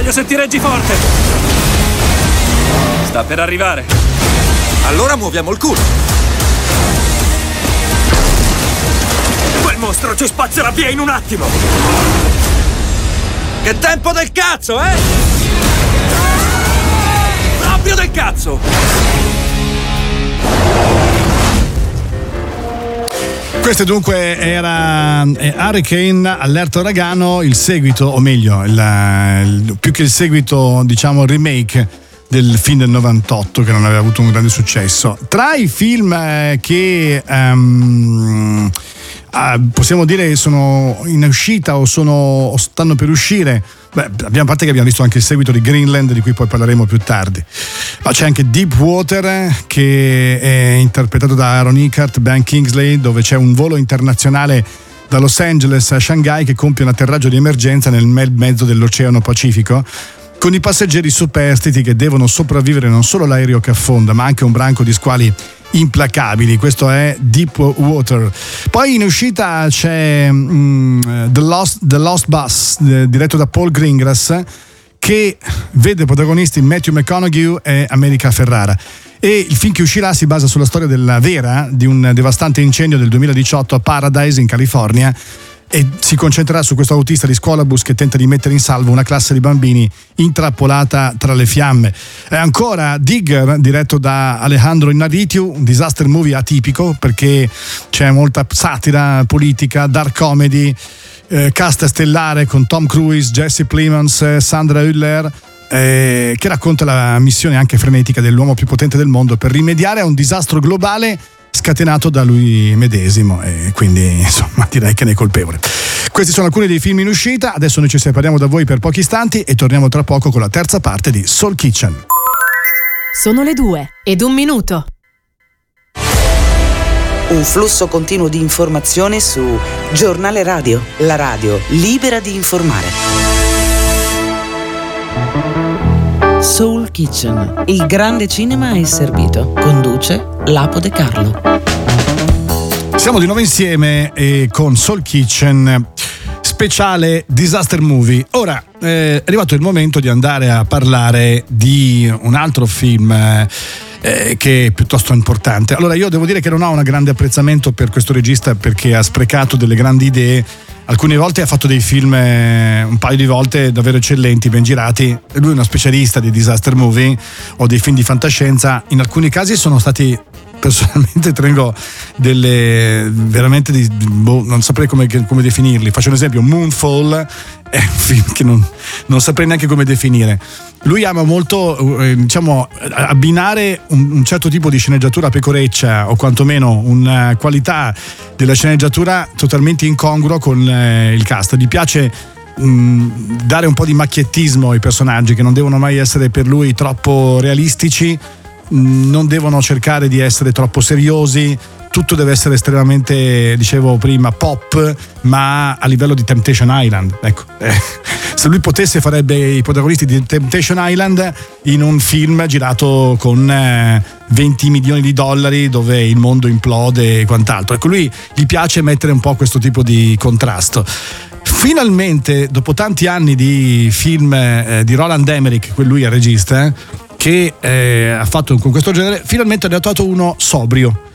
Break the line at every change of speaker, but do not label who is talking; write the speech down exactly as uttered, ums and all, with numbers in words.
Voglio sentire G-forte. Sta per arrivare.
Allora muoviamo il culo.
Quel mostro ci spazzerà via in un attimo.
Che tempo del cazzo, eh?
Proprio del cazzo.
Questo dunque era Hurricane, allerta uragano, il seguito, o meglio, il, il, più che il seguito, diciamo il remake del film del novantotto, che non aveva avuto un grande successo. Tra i film eh, che um, uh, possiamo dire sono in uscita o, sono, o stanno per uscire, beh, abbiamo, a parte che abbiamo visto anche il seguito di Greenland, di cui poi parleremo più tardi, ma c'è anche Deepwater, che è interpretato da Aaron Eckhart, Ben Kingsley, dove c'è un volo internazionale da Los Angeles a Shanghai che compie un atterraggio di emergenza nel mezzo dell'Oceano Pacifico, con i passeggeri superstiti che devono sopravvivere non solo l'aereo che affonda, ma anche un branco di squali implacabili. Questo è Deepwater. Poi in uscita c'è um, The Lost, The Lost Bus, eh, diretto da Paul Greengrass, che vede protagonisti Matthew McConaughey e America Ferrara. E il film che uscirà si basa sulla storia della vera di un devastante incendio del duemiladiciotto a Paradise in California, e si concentrerà su questo autista di scuolabus che tenta di mettere in salvo una classe di bambini intrappolata tra le fiamme. E ancora Digger, diretto da Alejandro Iñárritu, un disaster movie atipico perché c'è molta satira politica, dark comedy, eh, cast stellare con Tom Cruise, Jesse Plemons, Sandra Hüller, eh, che racconta la missione anche frenetica dell'uomo più potente del mondo per rimediare a un disastro globale scatenato da lui medesimo, e quindi insomma direi che ne è colpevole. Questi sono alcuni dei film in uscita. Adesso noi ci separiamo da voi per pochi istanti e torniamo tra poco con la terza parte di Soul Kitchen.
Sono le due ed un minuto.
Un flusso continuo di informazione su Giornale Radio, la radio libera di informare. Soul Kitchen, il grande cinema è servito. Conduce Lapo De Carlo.
Siamo di nuovo insieme e con Soul Kitchen speciale Disaster Movie. Ora eh, è arrivato il momento di andare a parlare di un altro film eh, che è piuttosto importante. Allora, io devo dire che non ho un grande apprezzamento per questo regista, perché ha sprecato delle grandi idee. Alcune volte ha fatto dei film, eh, un paio di volte, davvero eccellenti, ben girati. Lui è uno specialista di disaster movie o dei film di fantascienza. In alcuni casi sono stati, personalmente tengo delle veramente di, boh, non saprei come, come definirli. Faccio un esempio: Moonfall è un film che non, non saprei neanche come definire. Lui ama molto eh, diciamo abbinare un, un certo tipo di sceneggiatura pecoreccia, o quantomeno una qualità della sceneggiatura totalmente incongruo con eh, il cast. Gli piace mh, dare un po' di macchiettismo ai personaggi, che non devono mai essere per lui troppo realistici, mh, non devono cercare di essere troppo seriosi. Tutto deve essere estremamente, dicevo prima, pop, ma a livello di Temptation Island. Ecco, eh, se lui potesse farebbe i protagonisti di Temptation Island in un film girato con eh, venti milioni di dollari, dove il mondo implode e quant'altro. Ecco, lui gli piace mettere un po' questo tipo di contrasto. Finalmente, dopo tanti anni di film eh, di Roland Emmerich, lui è il regista, eh, che eh, ha fatto con questo genere, finalmente ne ha trovato uno sobrio.